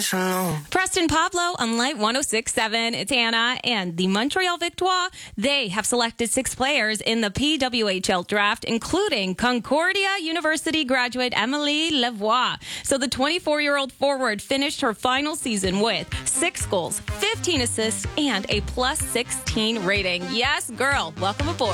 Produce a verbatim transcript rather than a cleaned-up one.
Preston Pablo on Light one oh six point seven. It's Anna and the Montreal Victoire. They have selected six players in the P W H L draft, including Concordia University graduate Emily Lavoie. So the twenty-four-year-old forward finished her final season with six goals, fifteen assists, and a plus sixteen rating. Yes, girl. Welcome aboard.